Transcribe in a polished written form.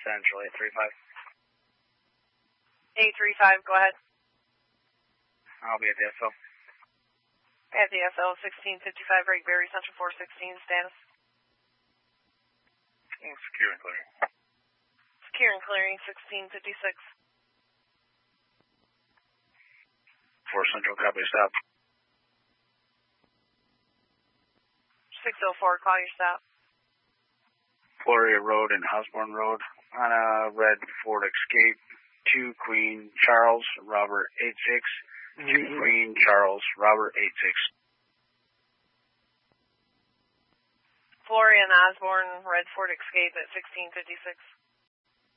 Central, 835. 835, go ahead. I'll be at the SO. At the SO, 1655, Berry Central 416, status. Secure and clearing. Secure and clearing, 1656. 4 Central, copy, stop. 604, call your stop. Floria Road and Osborne Road on a red Ford Escape, 2 Queen Charles, Robert 86, 2 Queen Charles, Robert 86. Floria and Osborne, red Ford Escape at 1656.